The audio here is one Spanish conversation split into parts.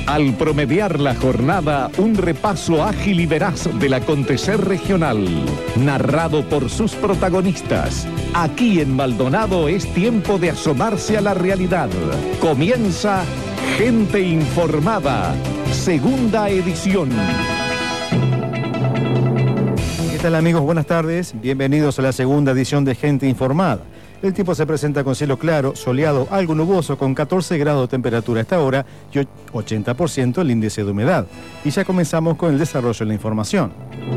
Al promediar la jornada, un repaso ágil y veraz del acontecer regional, narrado por sus protagonistas. Aquí en Maldonado es tiempo de asomarse a la realidad. Comienza Gente Informada, segunda edición. ¿Qué tal, amigos? Buenas tardes. Bienvenidos a la segunda edición de Gente Informada. El tiempo se presenta con cielo claro, soleado, algo nuboso, con 14 grados de temperatura a esta hora y 80% el índice de humedad. Y ya comenzamos con el desarrollo de la información.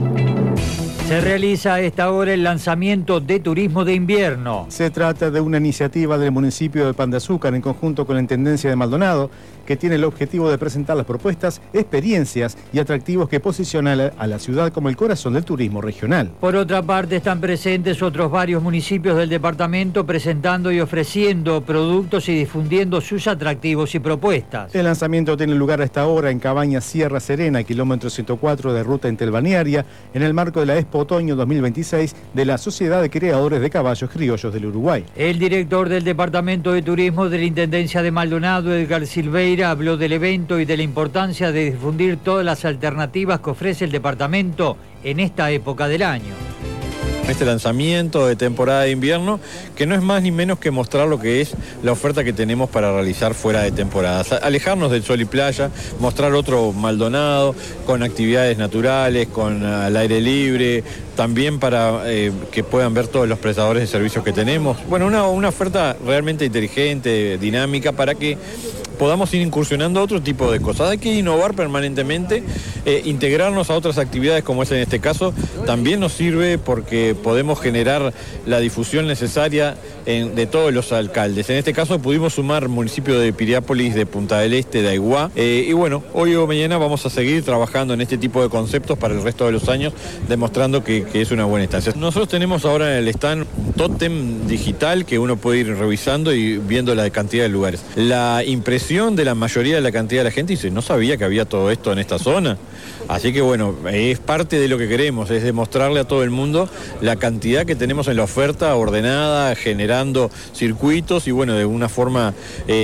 Se realiza a esta hora el lanzamiento de turismo de invierno. Se trata de una iniciativa del municipio de Pan de Azúcar en conjunto con la Intendencia de Maldonado, que tiene el objetivo de presentar las propuestas, experiencias y atractivos que posicionan a la ciudad como el corazón del turismo regional. Por otra parte, están presentes otros varios municipios del departamento presentando y ofreciendo productos y difundiendo sus atractivos y propuestas. El lanzamiento tiene lugar a esta hora en Cabañas Sierra Serena, kilómetro 104 de ruta interbalnearia, en el marco de la Expo Otoño 2026 de la Sociedad de Criadores de Caballos Criollos del Uruguay. El director del Departamento de Turismo de la Intendencia de Maldonado, Edgar Silveira, habló del evento y de la importancia de difundir todas las alternativas que ofrece el departamento en esta época del año. Este lanzamiento de temporada de invierno, que no es más ni menos que mostrar lo que es la oferta que tenemos para realizar fuera de temporada. Alejarnos del sol y playa, mostrar otro Maldonado con actividades naturales, con al aire libre, también para que puedan ver todos los prestadores de servicios que tenemos. Bueno, una oferta realmente inteligente, dinámica, para que podamos ir incursionando a otro tipo de cosas. Hay que innovar permanentemente, integrarnos a otras actividades como es en este caso, también nos sirve porque podemos generar la difusión necesaria de todos los alcaldes. En este caso pudimos sumar municipio de Piriápolis, de Punta del Este, de Aiguá, y bueno, hoy o mañana vamos a seguir trabajando en este tipo de conceptos para el resto de los años, demostrando que es una buena instancia. Nosotros tenemos ahora en el stand un tótem digital que uno puede ir revisando y viendo la cantidad de lugares. La impresión de la mayoría de la cantidad de la gente dice, no sabía que había todo esto en esta zona. Así que bueno, es parte de lo que queremos, es demostrarle a todo el mundo la cantidad que tenemos en la oferta ordenada, generando circuitos y bueno, de una forma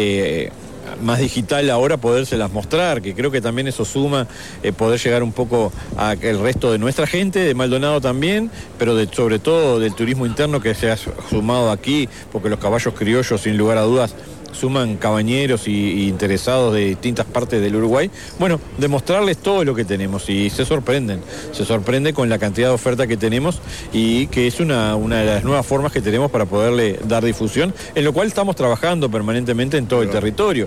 más digital ahora podérselas mostrar, que creo que también eso suma poder llegar un poco al resto de nuestra gente, de Maldonado también, pero sobre todo del turismo interno que se ha sumado aquí, porque los caballos criollos sin lugar a dudas suman cabañeros y interesados de distintas partes del Uruguay. Bueno, demostrarles todo lo que tenemos y se sorprende con la cantidad de oferta que tenemos y que es una de las nuevas formas que tenemos para poderle dar difusión, en lo cual estamos trabajando permanentemente en todo el territorio.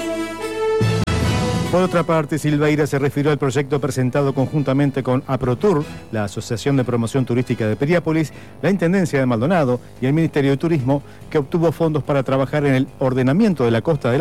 Por otra parte, Silveira se refirió al proyecto presentado conjuntamente con APROTUR, la Asociación de Promoción Turística de Piriápolis, la Intendencia de Maldonado y el Ministerio de Turismo, que obtuvo fondos para trabajar en el ordenamiento de la costa de